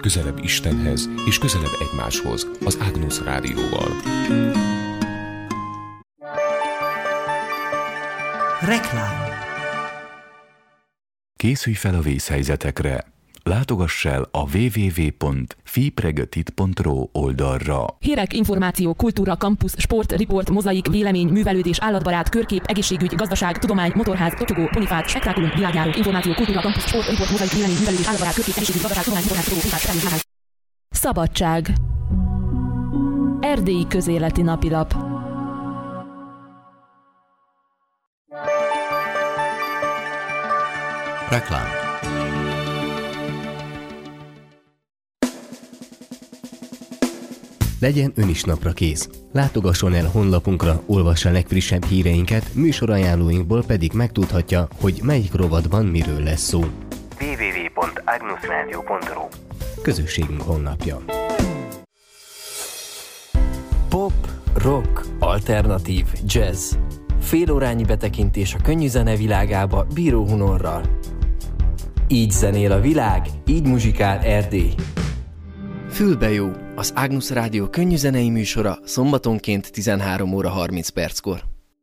közelebb Istenhez és közelebb egymáshoz az Agnus Rádióval. Reklám. Készülj fel a vészhelyzetekre! Látogass el a www.fipregatit.ro oldalra. Hírek, információ, kultúra, kampusz, sport, riport, mozaik, vélemény, művelődés, állatbarát, körkép, egészségügy, gazdaság, tudomány, motorház, totyogó, ponifát, spektákulum, világjáró, információ, kultúra, kampusz, sport, riport, mozaik, vélemény, művelődés, állatbarát, körkép, egészségügy, gazdaság, tudomány, motorház, totyogó, ponifát, spektákulum. Szabadság. Erdélyi közéleti napilap. Reklám. Legyen ön is napra kész. Látogasson el honlapunkra, olvassa a legfrissebb híreinket, műsorajánlóinkból pedig megtudhatja, hogy melyik rovatban miről lesz szó. www.agnusradio.ru Közösségünk honlapja. Pop, rock, alternatív, jazz. Félórányi betekintés a könnyű zene világába Bíró Hunorral. Így zenél a világ, így muzsikál Erdély. Fülbe jó, az Agnus Rádió könnyűzenei műsora szombatonként 13 óra 30 perckor.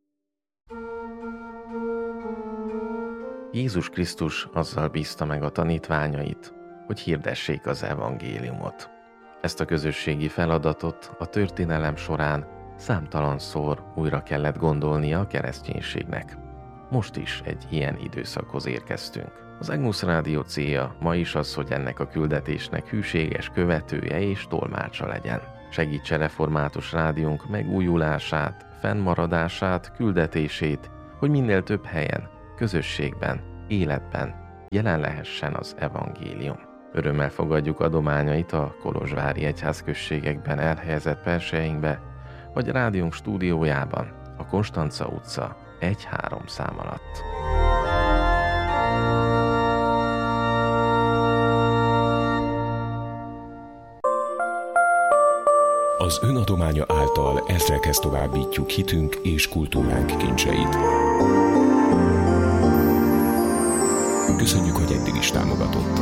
Jézus Krisztus azzal bízta meg a tanítványait, hogy hirdessék az evangéliumot. Ezt a közösségi feladatot a történelem során számtalanszor újra kellett gondolnia a kereszténységnek. Most is egy ilyen időszakhoz érkeztünk. Az Agnus Rádió célja ma is az, hogy ennek a küldetésnek hűséges követője és tolmácsa legyen. Segítse református rádiónk megújulását, fennmaradását, küldetését, hogy minél több helyen, közösségben, életben jelen lehessen az evangélium. Örömmel fogadjuk adományait a kolozsvári egyházközségekben elhelyezett perseinkbe, vagy a rádiónk stúdiójában, a Konstanca utca 1-3 szám alatt. Az önadománya által ezrekhez továbbítjuk hitünk és kultúránk kincseit. Köszönjük, hogy eddig is támogatott.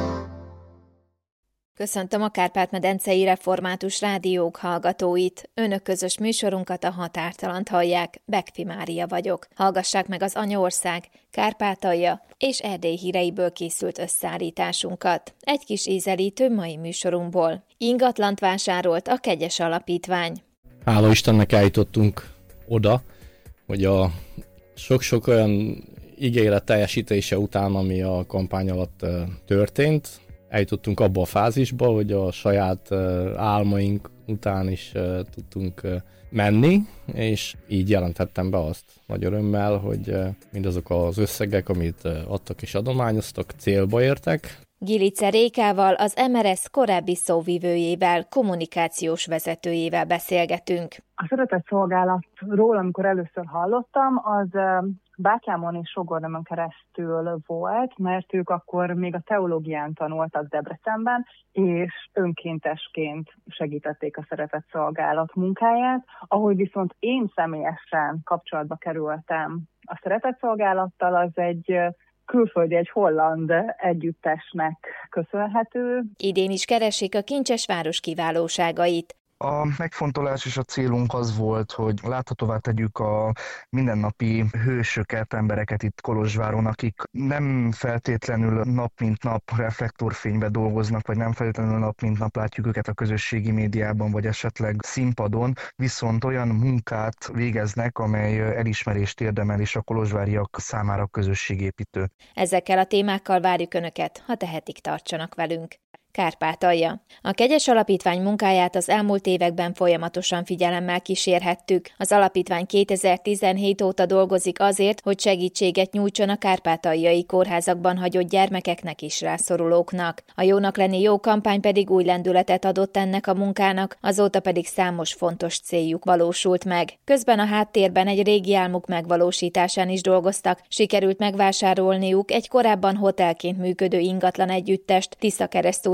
Köszöntöm a Kárpát-medencei Református Rádiók hallgatóit. Önök közös műsorunkat, a Határtalant hallják. Bekfi Mária vagyok. Hallgassák meg az Anyaország, Kárpátalja és Erdély híreiből készült összeállításunkat. Egy kis ízelítő mai műsorunkból. Ingatlant vásárolt a Kegyes Alapítvány. Hála Istennek eljutottunk oda, hogy a sok-sok olyan ígéret teljesítése után, ami a kampány alatt történt, eljutottunk abba a fázisba, hogy a saját álmaink után is tudtunk menni, és így jelentettem be azt nagy örömmel, hogy mindazok az összegek, amit adtak és adományoztak, célba értek. Gilice Rékával, az MRS korábbi szóvivőjével, kommunikációs vezetőjével beszélgetünk. A szeretetszolgálatról, amikor először hallottam, az bátyámon és sógornomon keresztül volt, mert ők akkor még a teológián tanultak Debrecenben, és önkéntesként segítették a szeretetszolgálat munkáját. Ahogy viszont én személyesen kapcsolatba kerültem a szeretetszolgálattal, az egy külföldi, egy holland együttesnek köszönhető. Idén is keresik a Kincses város kiválóságait. A megfontolás és a célunk az volt, hogy láthatóvá tegyük a mindennapi hősöket, embereket itt Kolozsváron, akik nem feltétlenül nap mint nap reflektorfénybe dolgoznak, vagy nem feltétlenül nap mint nap látjuk őket a közösségi médiában, vagy esetleg színpadon, viszont olyan munkát végeznek, amely elismerést érdemel, és a kolozsváriak számára közösségépítő. Ezekkel a témákkal várjuk Önöket, ha tehetik, tartsanak velünk. Kárpátalja. A Kegyes Alapítvány munkáját az elmúlt években folyamatosan figyelemmel kísérhettük. Az alapítvány 2017 óta dolgozik azért, hogy segítséget nyújtson a kárpátaljai kórházakban hagyott gyermekeknek és rászorulóknak. A Jónak lenni jó kampány pedig új lendületet adott ennek a munkának, azóta pedig számos fontos céljuk valósult meg. Közben a háttérben egy régi álmuk megvalósításán is dolgoztak, sikerült megvásárolniuk egy korábban hotelként működő ingatlan együttest Tiszakeresztúr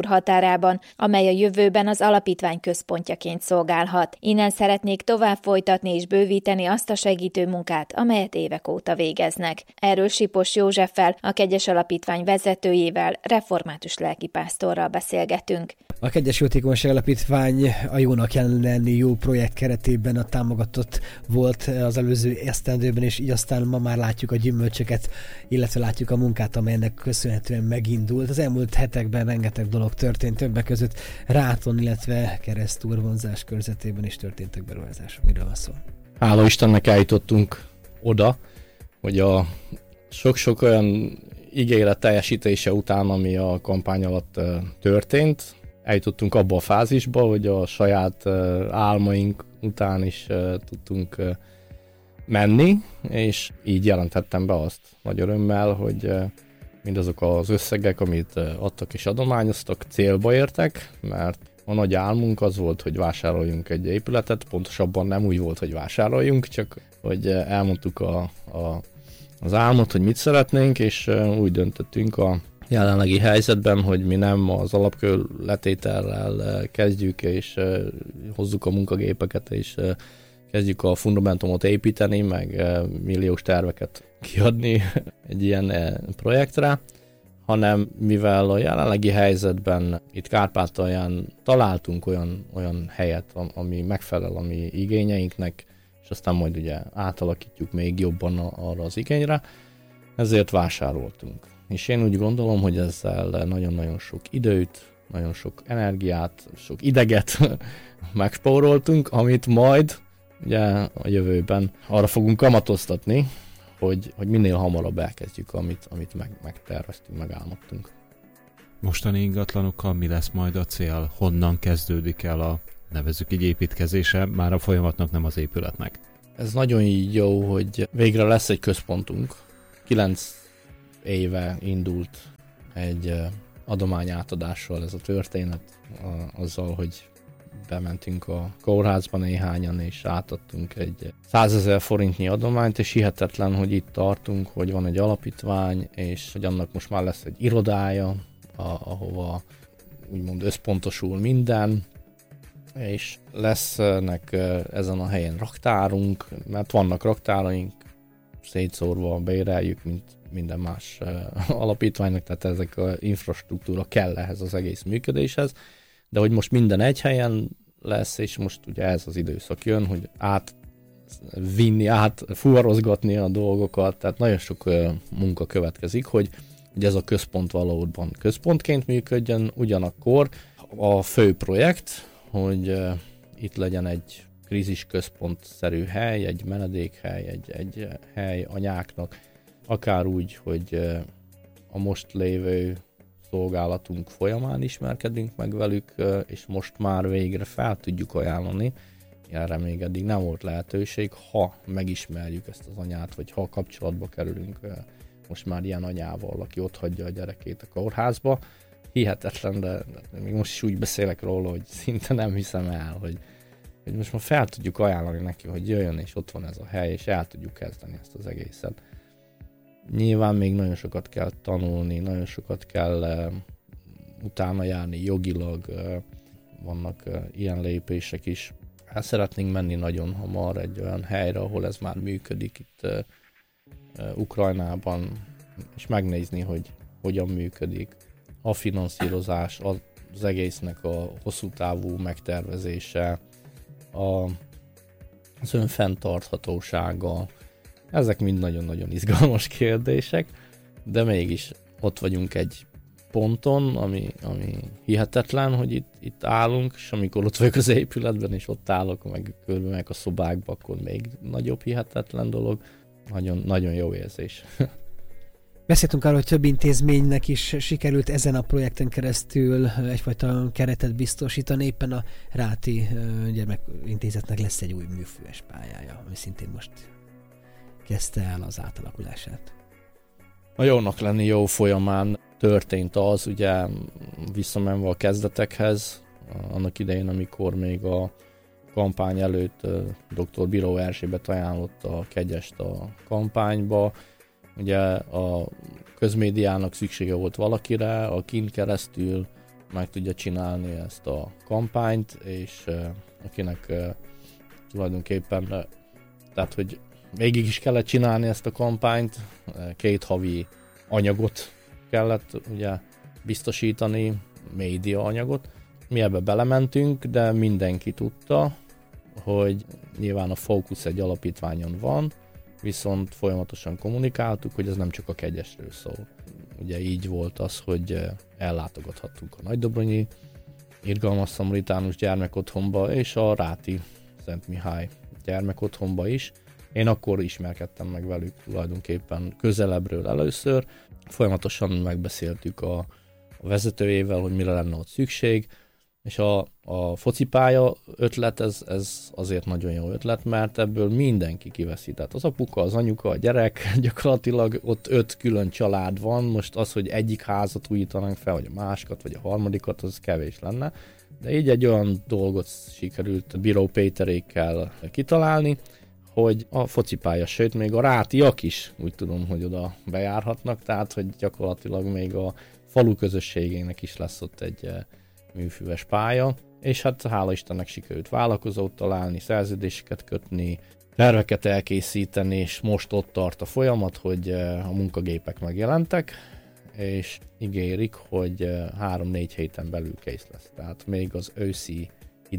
határában, amely a jövőben az alapítvány központjaként szolgálhat. Innen szeretnék tovább folytatni és bővíteni azt a segítő munkát, amelyet évek óta végeznek. Erről Sipos Józseffel, a Kegyes Alapítvány vezetőjével, református lelkipásztorral beszélgetünk. A Kegyes Jótékonyság Alapítvány a Jónak Lenni Jó projekt keretében a támogatott volt az előző esztendőben, és így aztán ma már látjuk a gyümölcsöket, illetve látjuk a munkát, amelynek köszönhetően megindult. Az elmúlt hetekben rengeteg dolog történt, többek között Ráton, illetve Keresztúrvonzás körzetében is történtek beruházások. Miről van szó? Hála Istennek eljutottunk oda, hogy a sok-sok olyan ígéret teljesítése után, ami a kampány alatt történt, eljutottunk abba a fázisba, hogy a saját álmaink után is tudtunk menni, és így jelentettem be azt nagy örömmel, hogy mindazok az összegek, amit adtak és adományoztak, célba értek, mert a nagy álmunk az volt, hogy vásároljunk egy épületet, pontosabban nem úgy volt, hogy vásároljunk, csak hogy elmondtuk az álmot, hogy mit szeretnénk, és úgy döntöttünk a jelenlegi helyzetben, hogy mi nem az alapkőletétellel kezdjük, és hozzuk a munkagépeket, és kezdjük a fundamentumot építeni, meg milliós terveket kiadni egy ilyen projektre, hanem mivel a jelenlegi helyzetben itt Kárpátalján találtunk olyan helyet, ami megfelel a mi igényeinknek, és aztán majd ugye átalakítjuk még jobban arra az igényre, ezért vásároltunk. És én úgy gondolom, hogy ezzel nagyon-nagyon sok időt, nagyon sok energiát, sok ideget megspóroltunk, amit majd ugye a jövőben arra fogunk kamatoztatni, hogy minél hamarabb elkezdjük, amit megterveztünk, megálmodtunk. Mostani ingatlanokkal mi lesz majd a cél? Honnan kezdődik el a, nevezzük így, építkezése, már a folyamatnak, nem az épületnek? Ez nagyon így jó, hogy végre lesz egy központunk. 9 éve indult egy adományátadással ez a történet, azzal, hogy bementünk a kórházba néhányan, és átadtunk egy 100 000 forintnyi adományt, és hihetetlen, hogy itt tartunk, hogy van egy alapítvány, és hogy annak most már lesz egy irodája, ahova úgymond összpontosul minden, és lesznek ezen a helyen raktárunk, mert vannak raktáraink, szétszórva béreljük, mint minden más alapítványnak, tehát ezek az infrastruktúra kell ehhez az egész működéshez, de hogy most minden egy helyen lesz, és most ugye ez az időszak jön, hogy fuvarozgatni a dolgokat, tehát nagyon sok munka következik, hogy ez a központ valóban központként működjön, ugyanakkor a fő projekt, hogy itt legyen egy krízisközpontszerű hely, egy menedékhely, egy hely anyáknak, akár úgy, hogy a most lévő szolgálatunk folyamán ismerkedünk meg velük, és most már végre fel tudjuk ajánlani. Erre még eddig nem volt lehetőség, ha megismerjük ezt az anyát, vagy ha kapcsolatba kerülünk most már ilyen anyával, aki ott hagyja a gyerekét a kórházba. Hihetetlen, de még most is úgy beszélek róla, hogy szinte nem hiszem el, hogy most már fel tudjuk ajánlani neki, hogy jöjjön, és ott van ez a hely, és el tudjuk kezdeni ezt az egészet. Nyilván még nagyon sokat kell tanulni, nagyon sokat kell utána járni jogilag, vannak ilyen lépések is. El szeretnénk menni nagyon hamar egy olyan helyre, ahol ez már működik itt Ukrajnában, és megnézni, hogy hogyan működik a finanszírozás, az egésznek a hosszú távú megtervezése, az önfenntarthatósága. Ezek mind nagyon-nagyon izgalmas kérdések, de mégis ott vagyunk egy ponton, ami hihetetlen, hogy itt állunk, és amikor ott vagyok az épületben, és ott állok, meg körülbelül a szobákba, akkor még nagyobb hihetetlen dolog. Nagyon, nagyon jó érzés. Beszéltünk arról, hogy több intézménynek is sikerült ezen a projekten keresztül egyfajta keretet biztosítani. Éppen a Ráti Gyermekintézetnek lesz egy új műfüves pályája, ami szintén most kezdte el az átalakulását. A Jónak Lenni Jó folyamán történt az, ugye visszamenve a kezdetekhez, annak idején, amikor még a kampány előtt dr. Bíró Erzsébet ajánlotta a Kegyest a kampányba. Ugye a közmédiának szüksége volt valakire, akin keresztül meg tudja csinálni ezt a kampányt, és akinek tulajdonképpen, tehát hogy végig is kellett csinálni ezt a kampányt, 2 havi anyagot kellett ugye biztosítani, média anyagot. Mi ebbe belementünk, de mindenki tudta, hogy nyilván a fókusz egy alapítványon van, viszont folyamatosan kommunikáltuk, hogy ez nem csak a Kegyesről szól. Ugye így volt az, hogy ellátogathattunk a Nagydobronyi Irgalmas Szamaritánus gyermekotthonba és a Ráti Szent Mihály gyermekotthonba is. Én akkor ismerkedtem meg velük tulajdonképpen közelebbről először. Folyamatosan megbeszéltük a vezetőjével, hogy mire lenne ott szükség, és a focipálya ötlet, ez azért nagyon jó ötlet, mert ebből mindenki kiveszi. Tehát az apuka, az anyuka, a gyerek, gyakorlatilag ott 5 külön család van, most az, hogy egyik házat újítanánk fel, vagy a másikat, vagy a harmadikat, az kevés lenne. De így egy olyan dolgot sikerült Bíró Péterékkel kitalálni, hogy a focipálya, sőt még a rátiak is úgy tudom, hogy oda bejárhatnak, tehát hogy gyakorlatilag még a falu közösségének is lesz ott egy műfüves pálya, és hát hála Istennek sikerült vállalkozót találni, szerződéseket kötni, terveket elkészíteni, és most ott tart a folyamat, hogy a munkagépek megjelentek, és ígérik, hogy 3-4 héten belül kész lesz. Tehát még az őszi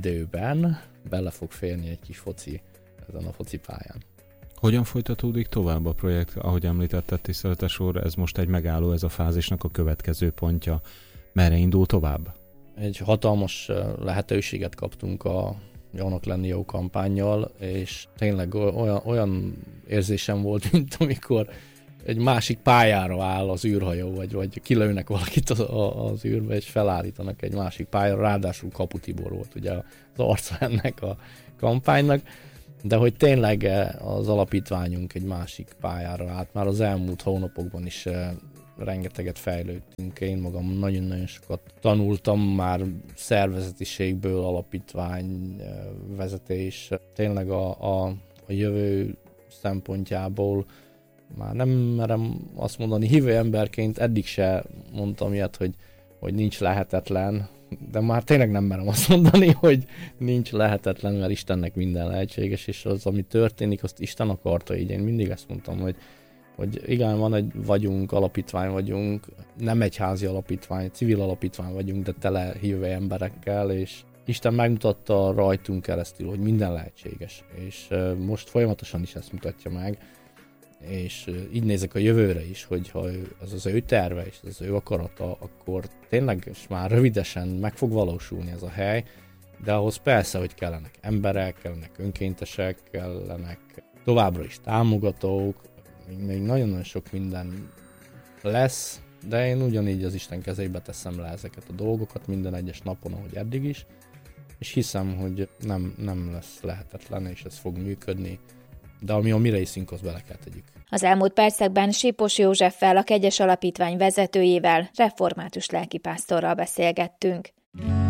időben bele fog férni egy kis foci ezen a focipályán. Hogyan folytatódik tovább a projekt? Ahogy említetted, tiszteletes úr, ez most egy megálló, ez a fázisnak a következő pontja. Merre indul tovább? Egy hatalmas lehetőséget kaptunk a Jónak lenni jó kampánnyal, és tényleg olyan érzésem volt, mint amikor egy másik pályára áll az űrhajó, vagy kilőnek valakit az űrbe, és felállítanak egy másik pályára, ráadásul Kapu Tibor volt ugye az arca ennek a kampánynak, de hogy tényleg az alapítványunk egy másik pályára állt. Már az elmúlt hónapokban is rengeteget fejlődtünk. Én magam nagyon-nagyon sokat tanultam már szervezetiségből, alapítvány, vezetés. Tényleg a jövő szempontjából már nem merem azt mondani, hívő emberként eddig se mondtam ilyet, hogy nincs lehetetlen, de már tényleg nem merem azt mondani, hogy nincs lehetetlen, mert Istennek minden lehetséges, és az, ami történik, azt Isten akarta így. Én mindig ezt mondtam, hogy igen, van egy alapítvány vagyunk, nem egyházi alapítvány, civil alapítvány vagyunk, de tele hívő emberekkel, és Isten megmutatta rajtunk keresztül, hogy minden lehetséges, és most folyamatosan is ezt mutatja meg, és így nézek a jövőre is, hogy ha az az ő terve és az ő akarata, akkor tényleg már rövidesen meg fog valósulni ez a hely, de ahhoz persze, hogy kellenek emberek, kellenek önkéntesek, kellenek továbbra is támogatók, még nagyon-nagyon sok minden lesz, de én ugyanígy az Isten kezébe teszem le ezeket a dolgokat minden egyes napon, ahogy eddig is, és hiszem, hogy nem lesz lehetetlen, és ez fog működni, de ami a mi részünk, azt bele kell tegyük. Az elmúlt percekben Sipos Józseffel, a Kegyes Alapítvány vezetőjével, református lelkipásztorral beszélgettünk.